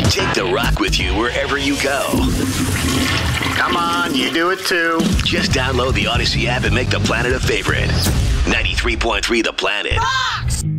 Take the rock with you wherever you go. Come on, you do it too. Just download the Odyssey app and make the planet a favorite. 93.3 The Planet. Rocks!